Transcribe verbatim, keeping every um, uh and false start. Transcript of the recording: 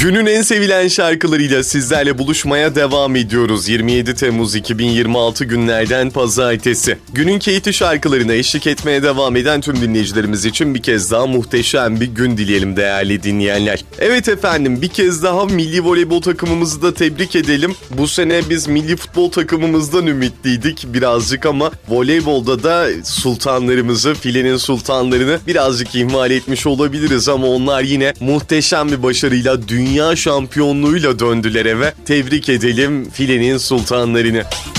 Günün en sevilen şarkılarıyla sizlerle buluşmaya devam ediyoruz. yirmi yedi Temmuz iki bin yirmi altı günlerden pazartesi. Günün keyifli şarkılarına eşlik etmeye devam eden tüm dinleyicilerimiz için bir kez daha muhteşem bir gün dileyelim değerli dinleyenler. Evet efendim, bir kez daha milli voleybol takımımızı da tebrik edelim. Bu sene biz milli futbol takımımızdan ümitliydik birazcık ama voleybolda da sultanlarımızı, filenin sultanlarını birazcık ihmal etmiş olabiliriz ama onlar yine muhteşem bir başarıyla dünya şampiyonluğuyla döndüler eve. Tebrik edelim filenin sultanlarını.